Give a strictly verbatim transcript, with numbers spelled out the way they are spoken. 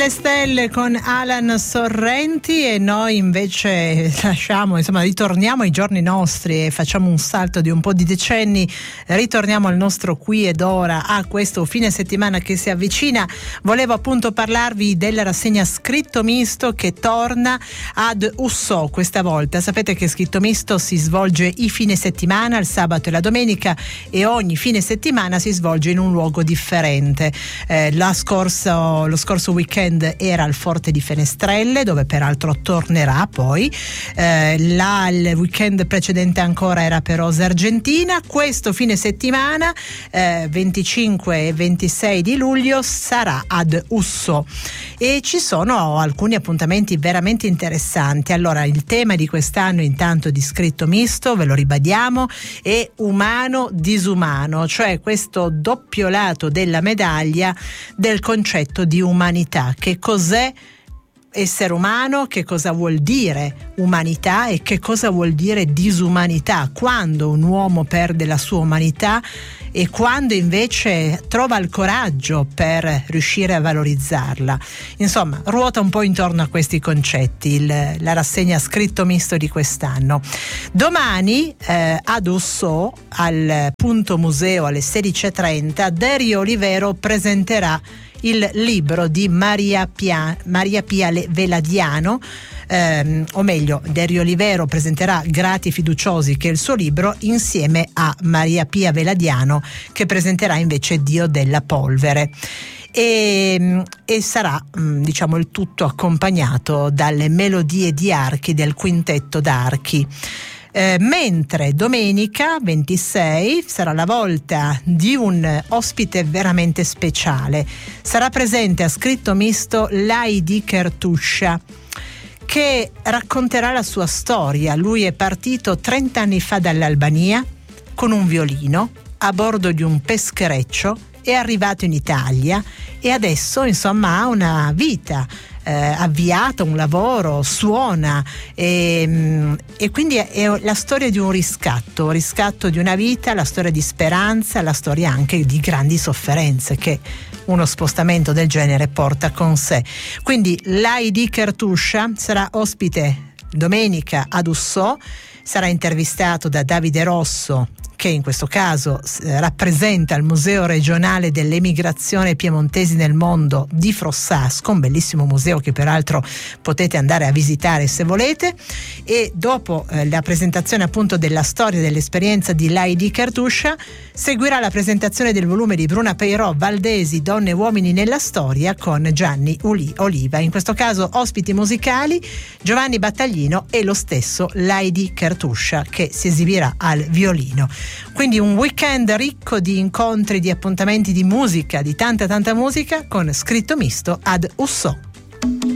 Le stelle con Alan Sorrenti, e noi invece lasciamo, insomma, ritorniamo ai giorni nostri e facciamo un salto di un po' di decenni, ritorniamo al nostro qui ed ora, a questo fine settimana che si avvicina. Volevo appunto parlarvi della rassegna Scritto Misto che torna ad Ussò questa volta. Sapete che Scritto Misto si svolge i fine settimana, il sabato e la domenica, e ogni fine settimana si svolge in un luogo differente. Eh, la scorso, lo scorso weekend era al Forte di Fenestrelle, dove peraltro tornerà poi. Eh, là, il weekend precedente ancora era per Rosa Argentina. Questo fine settimana, eh, venticinque e ventisei di luglio, sarà ad Ussò e ci sono alcuni appuntamenti veramente interessanti. Allora, il tema di quest'anno intanto di Scritto Misto, ve lo ribadiamo, è umano disumano, cioè questo doppio lato della medaglia del concetto di umanità. Che cos'è essere umano, che cosa vuol dire umanità e che cosa vuol dire disumanità, quando un uomo perde la sua umanità e quando invece trova il coraggio per riuscire a valorizzarla. Insomma, ruota un po' intorno a questi concetti il, la rassegna Scritto Misto di quest'anno. Domani eh, ad Ussò, al Punto Museo, alle sedici e trenta, Dario Olivero presenterà il libro di Maria Pia, Maria Pia Veladiano, ehm, o meglio, Dario Olivero presenterà Grati Fiduciosi, che è il suo libro, insieme a Maria Pia Veladiano, che presenterà invece Dio della polvere. E, e sarà, diciamo, il tutto accompagnato dalle melodie di archi del quintetto d'archi. Eh, mentre domenica ventisei sarà la volta di un ospite veramente speciale. Sarà presente a Scritto Misto Laidi Kertuscia, che racconterà la sua storia. Lui è partito trenta anni fa dall'Albania con un violino a bordo di un peschereccio, è arrivato in Italia e adesso, insomma, ha una vita eh, avviata, un lavoro, suona e, e quindi è, è la storia di un riscatto, riscatto di una vita, la storia di speranza, la storia anche di grandi sofferenze che uno spostamento del genere porta con sé. Quindi Laidi Kertuscia sarà ospite domenica ad Ussò, sarà intervistato da Davide Rosso, che in questo caso eh, rappresenta il Museo regionale dell'emigrazione piemontesi nel mondo di Frossasco, un bellissimo museo che peraltro potete andare a visitare se volete. E dopo eh, la presentazione appunto della storia e dell'esperienza di Laidi Kertuscia, seguirà la presentazione del volume di Bruna Peirò, Valdesi, Donne e uomini nella storia, con Gianni Uli- Oliva. In questo caso ospiti musicali Giovanni Battaglino e lo stesso Laidi Kertuscia, che si esibirà al violino. Quindi un weekend ricco di incontri, di appuntamenti, di musica, di tanta tanta musica, con Scritto Misto ad Ussò.